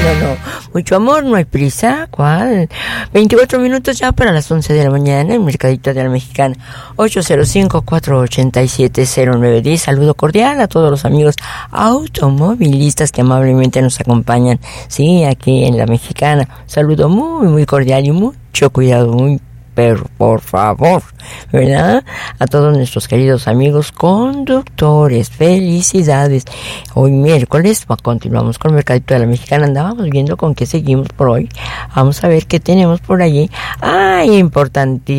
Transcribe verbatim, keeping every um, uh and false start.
no, no. Mucho amor, no hay prisa. ¿Cuál? veinticuatro minutos ya para las once de la mañana en Mercadito de la Mexicana. ocho cero cinco, cuatro ocho siete, cero nueve uno cero. Saludo cordial a todos los amigos automovilistas que amablemente nos acompañan. Sí, aquí en la Mexicana. Saludo muy, muy cordial y mucho cuidado, muy pero por favor, ¿verdad? A todos nuestros queridos amigos conductores, felicidades. Hoy miércoles continuamos con el Mercadito de la Mexicana. Andábamos viendo con qué seguimos por hoy. Vamos a ver qué tenemos por allí. Ay, importantísimo.